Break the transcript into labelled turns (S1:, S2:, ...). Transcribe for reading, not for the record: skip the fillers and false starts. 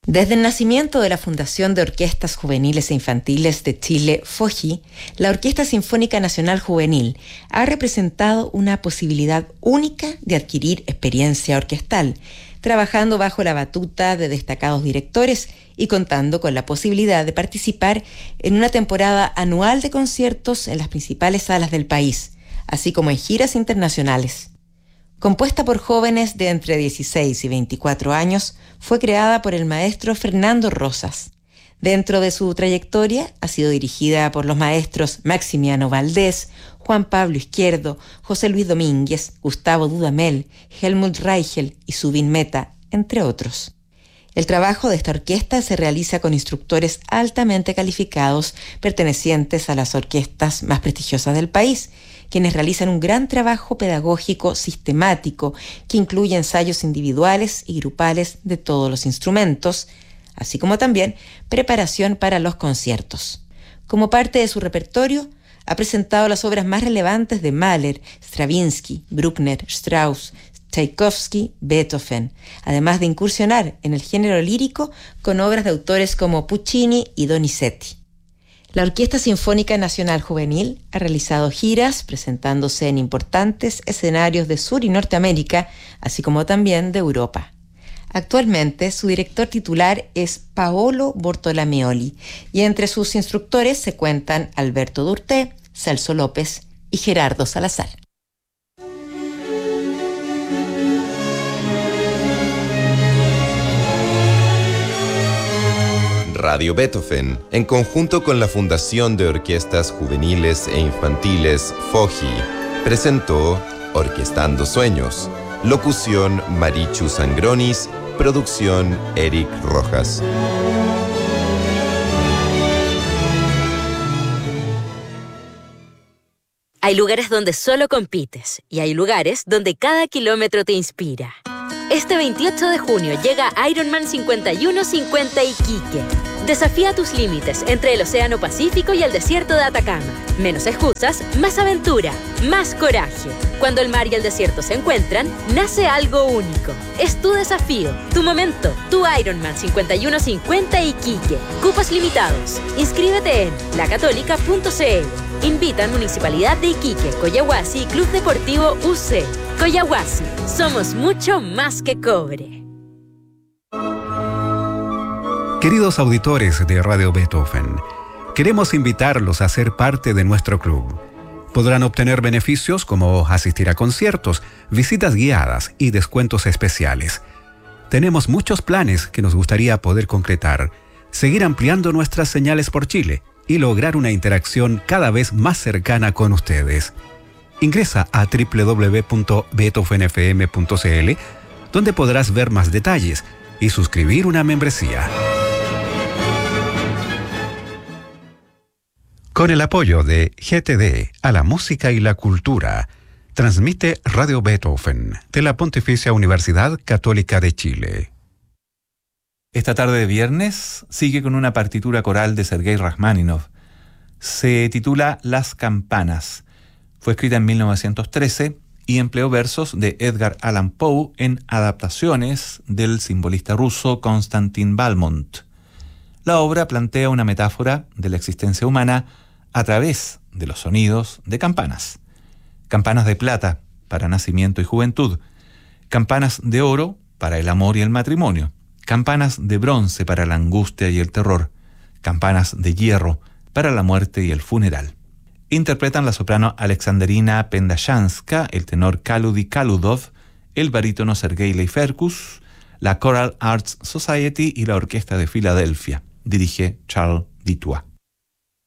S1: Desde el nacimiento de la Fundación de Orquestas Juveniles e Infantiles de Chile, FOJI, la Orquesta Sinfónica Nacional Juvenil ha representado una posibilidad única de adquirir experiencia orquestal, trabajando bajo la batuta de destacados directores y contando con la posibilidad de participar en una temporada anual de conciertos en las principales salas del país, así como en giras internacionales. Compuesta por jóvenes de entre 16 y 24 años, fue creada por el maestro Fernando Rosas. Dentro de su trayectoria ha sido dirigida por los maestros Maximiano Valdés, Juan Pablo Izquierdo, José Luis Domínguez, Gustavo Dudamel, Helmut Reichel y Zubin Mehta, entre otros. El trabajo de esta orquesta se realiza con instructores altamente calificados pertenecientes a las orquestas más prestigiosas del país, quienes realizan un gran trabajo pedagógico sistemático que incluye ensayos individuales y grupales de todos los instrumentos, así como también preparación para los conciertos. Como parte de su repertorio, ha presentado las obras más relevantes de Mahler, Stravinsky, Bruckner, Strauss, Tchaikovsky, Beethoven, además de incursionar en el género lírico con obras de autores como Puccini y Donizetti. La Orquesta Sinfónica Nacional Juvenil ha realizado giras presentándose en importantes escenarios de Sur y Norteamérica, así como también de Europa. Actualmente, su director titular es Paolo Bortolomeoli y entre sus instructores se cuentan Alberto Durté, Celso López y Gerardo Salazar.
S2: Radio Beethoven, en conjunto con la Fundación de Orquestas Juveniles e Infantiles, FOJI, presentó Orquestando Sueños. Locución Marichu Sangronis, producción Eric Rojas.
S3: Hay lugares donde solo compites y hay lugares donde cada kilómetro te inspira. Este 28 de junio llega Ironman 5150 Iquique. Desafía tus límites entre el Océano Pacífico y el desierto de Atacama. Menos excusas, más aventura, más coraje. Cuando el mar y el desierto se encuentran, nace algo único. Es tu desafío, tu momento, tu Ironman 5150 Iquique. Cupos limitados. Inscríbete en lacatólica.cl. Invitan Municipalidad de Iquique, Coyahuasi y Club Deportivo UC. Coyahuasi, somos mucho más que cobre.
S4: Queridos auditores de Radio Beethoven, queremos invitarlos a ser parte de nuestro club. Podrán obtener beneficios como asistir a conciertos, visitas guiadas y descuentos especiales. Tenemos muchos planes que nos gustaría poder concretar, seguir ampliando nuestras señales por Chile y lograr una interacción cada vez más cercana con ustedes. Ingresa a www.beethovenfm.cl, donde podrás ver más detalles y suscribir una membresía. Con el apoyo de GTD a la música y la cultura, transmite Radio Beethoven de la Pontificia Universidad Católica de Chile.
S5: Esta tarde de viernes sigue con una partitura coral de Sergei Rachmaninoff. Se titula Las Campanas. Fue escrita en 1913 y empleó versos de Edgar Allan Poe en adaptaciones del simbolista ruso Konstantin Balmont. La obra plantea una metáfora de la existencia humana a través de los sonidos de campanas. Campanas de plata para nacimiento y juventud, campanas de oro para el amor y el matrimonio, campanas de bronce para la angustia y el terror, campanas de hierro para la muerte y el funeral. Interpretan la soprano Alexandrina Pendashanska, el tenor Kaludi Kaludov, el barítono Sergei Leiferkus, la Choral Arts Society y la Orquesta de Filadelfia. Dirige Charles Dutoit.